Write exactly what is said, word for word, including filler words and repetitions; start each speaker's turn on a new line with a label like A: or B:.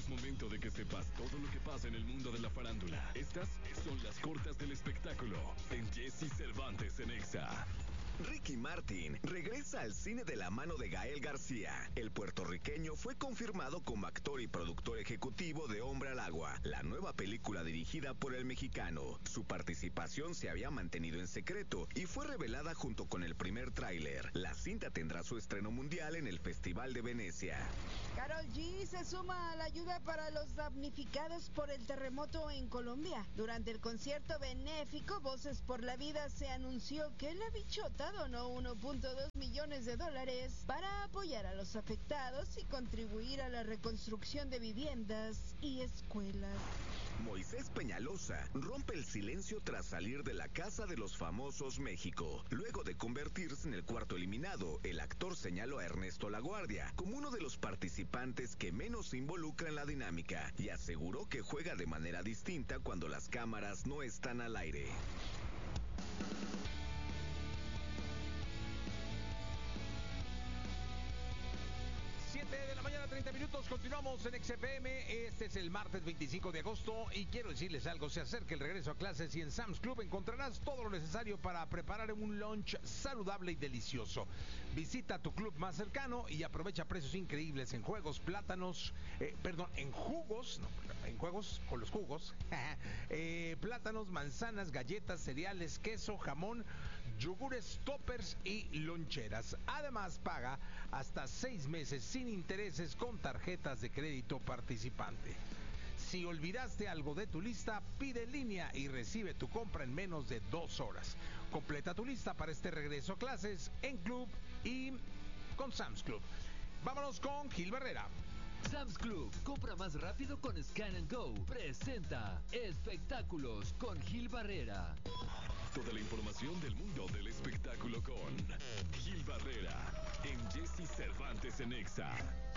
A: Es momento de que sepas todo lo que pasa en el mundo de la farándula. Estas son las cortas del espectáculo en Jesse Cervantes en Exa.
B: Ricky Martin regresa al cine de la mano de Gael García. El puertorriqueño fue confirmado como actor y productor ejecutivo de Hombre al Agua, la nueva película dirigida por el mexicano. Su participación se había mantenido en secreto y fue revelada junto con el primer tráiler. La cinta tendrá su estreno mundial en el Festival de Venecia.
C: Karol G se suma a la ayuda para los damnificados por el terremoto en Colombia. Durante el concierto benéfico Voces por la Vida se anunció que la bichota donó uno punto dos millones de dólares para apoyar a los afectados y contribuir a la reconstrucción de viviendas y escuelas.
B: Moisés Peñalosa rompe el silencio tras salir de la Casa de los Famosos México. Luego de convertirse en el cuarto eliminado, el actor señaló a Ernesto Laguardia como uno de los participantes que menos se involucra en la dinámica y aseguró que juega de manera distinta cuando las cámaras no están al aire.
D: siete de la mañana, treinta minutos, continuamos en X F M. Este es el martes veinticinco de agosto y quiero decirles algo, se acerca el regreso a clases y en Sam's Club encontrarás todo lo necesario para preparar un lunch saludable y delicioso. Visita tu club más cercano y aprovecha precios increíbles en juegos, plátanos, eh, perdón, en jugos, no, en juegos con los jugos, eh, plátanos, manzanas, galletas, cereales, queso, jamón, yogures, toppers y loncheras. Además, paga hasta seis meses sin intereses con tarjetas de crédito participante. Si olvidaste algo de tu lista, pide en línea y recibe tu compra en menos de dos horas. Completa tu lista para este regreso a clases en Club y con Sam's Club. Vámonos con Gil Barrera.
E: Sam's Club, compra más rápido con Scan and Go. Presenta Espectáculos con Gil Barrera.
A: Toda la información del mundo del espectáculo con Gil Barrera en Jesse Cervantes en Exa.